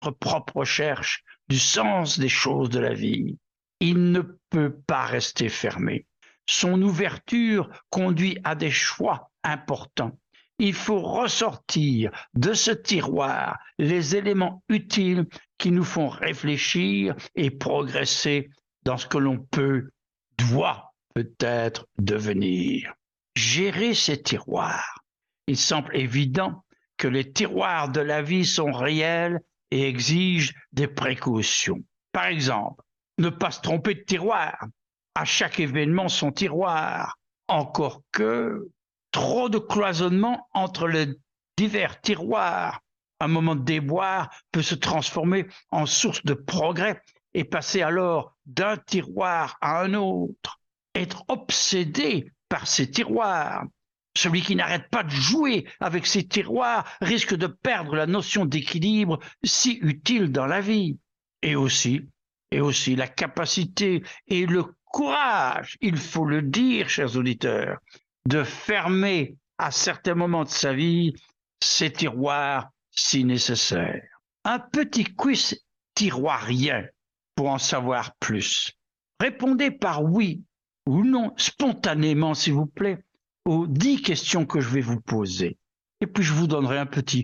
votre propre recherche du sens des choses de la vie. Il ne peut pas rester fermé. Son ouverture conduit à des choix importants. Il faut ressortir de ce tiroir les éléments utiles qui nous font réfléchir et progresser dans ce que l'on doit peut-être devenir. Gérer ces tiroirs. Il semble évident que les tiroirs de la vie sont réels et exigent des précautions. Par exemple, ne pas se tromper de tiroir. À chaque événement, son tiroir. Encore que trop de cloisonnement entre les divers tiroirs. Un moment de déboire peut se transformer en source de progrès et passer alors d'un tiroir à un autre. Être obsédé par ces tiroirs. Celui qui n'arrête pas de jouer avec ces tiroirs risque de perdre la notion d'équilibre si utile dans la vie. Et aussi la capacité et le courage, il faut le dire, chers auditeurs, de fermer à certains moments de sa vie ces tiroirs si nécessaires. Un petit quiz tiroirien pour en savoir plus. Répondez par oui ou non, spontanément, s'il vous plaît, aux 10 questions que je vais vous poser. Et puis, je vous donnerai un petit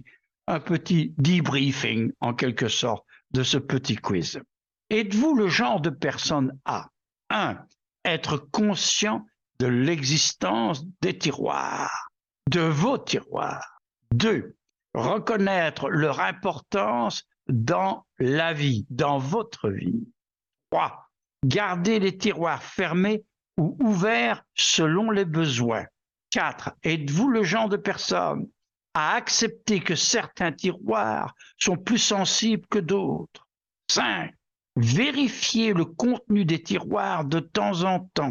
debriefing, en quelque sorte, de ce petit quiz. Êtes-vous le genre de personne à 1. Être conscient de l'existence des tiroirs, de vos tiroirs. 2. Reconnaître leur importance dans la vie, dans votre vie. 3. Garder les tiroirs fermés ou ouverts selon les besoins. 4. Êtes-vous le genre de personne à accepter que certains tiroirs sont plus sensibles que d'autres? 5. Vérifier le contenu des tiroirs de temps en temps.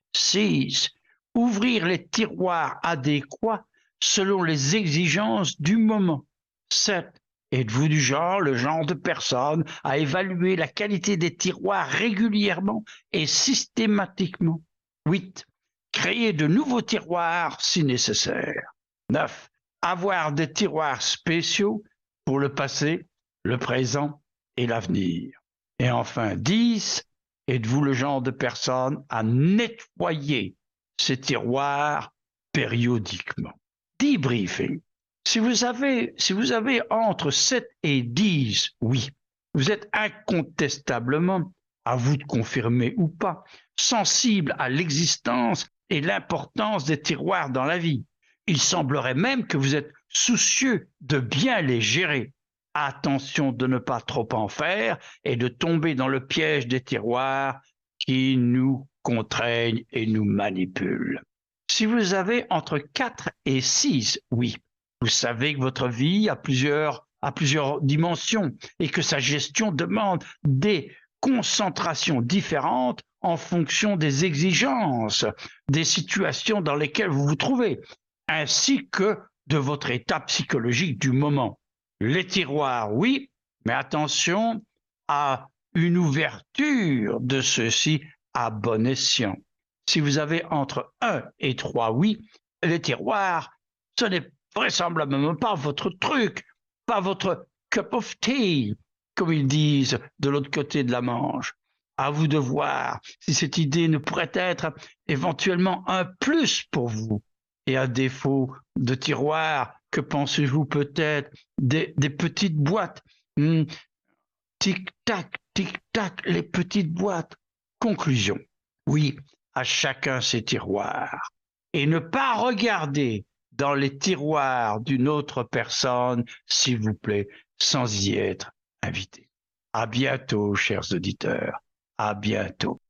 6. Ouvrir les tiroirs adéquats selon les exigences du moment. 7. Êtes-vous le genre de personne à évaluer la qualité des tiroirs régulièrement et systématiquement? 8. Créer de nouveaux tiroirs si nécessaire. 9. Avoir des tiroirs spéciaux pour le passé, le présent et l'avenir. Et enfin, 10. Êtes-vous le genre de personne à nettoyer ces tiroirs périodiquement? Debriefing. Si vous avez entre 7 et 10, oui, vous êtes incontestablement, à vous de confirmer ou pas, sensible à l'existence et l'importance des tiroirs dans la vie. Il semblerait même que vous êtes soucieux de bien les gérer. Attention de ne pas trop en faire et de tomber dans le piège des tiroirs qui nous contraignent et nous manipulent. Si vous avez entre 4 et 6, oui, vous savez que votre vie a plusieurs dimensions et que sa gestion demande des concentrations différentes en fonction des exigences, des situations dans lesquelles vous vous trouvez, ainsi que de votre état psychologique du moment. Les tiroirs, oui, mais attention à une ouverture de ceux-ci à bon escient. Si vous avez entre 1 et 3 oui, les tiroirs, ce n'est vraisemblablement pas votre truc, pas votre cup of tea, comme ils disent de l'autre côté de la Manche. À vous de voir si cette idée ne pourrait être éventuellement un plus pour vous. Et à défaut de tiroirs, que pensez-vous peut-être des petites boîtes? Tic-tac, tic-tac, les petites boîtes. Conclusion. Oui, à chacun ses tiroirs. Et ne pas regarder dans les tiroirs d'une autre personne, s'il vous plaît, sans y être invité. À bientôt, chers auditeurs. À bientôt.